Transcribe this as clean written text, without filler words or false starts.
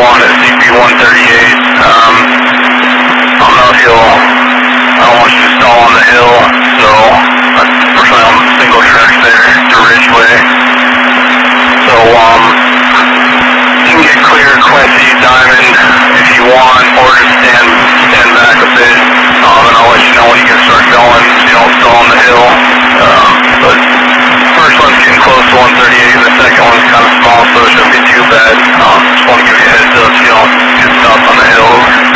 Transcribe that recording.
1 at CP138. I don't know if I don't want you to stall on the hill, so unfortunately I'm single track there to Ridgeway. So, you can get clear Quincy, Diamond if you want, or just stand back a bit, and I'll let you know when you can start going.